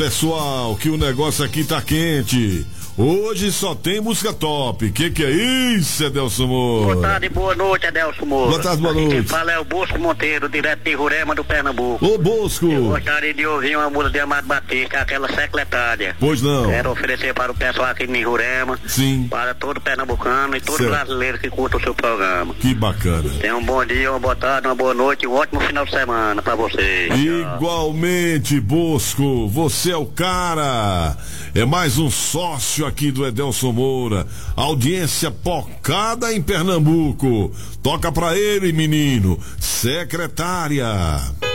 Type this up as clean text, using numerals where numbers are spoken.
Pessoal, que o negócio aqui tá quente. Hoje só tem música top. Que é isso, Adelson Moura? Boa tarde, boa noite, Adelson Moura. Boa tarde, boa noite. Quem fala é o Bosco Monteiro, direto de Jurema do Pernambuco. Ô, Bosco. Eu gostaria de ouvir uma música de Amado Batista, aquela secretária. Pois não. Quero oferecer para o pessoal aqui de Jurema. Sim. Para todo pernambucano e todo Certo. brasileiro que curta o seu programa. Que bacana. Tenha um bom dia, uma boa tarde, uma boa noite e um ótimo final de semana para vocês. Igualmente, Bosco, você é o cara. É mais um sócio aqui do Adelson Moura. Audiência pocada em Pernambuco. Toca pra ele, menino. Secretária.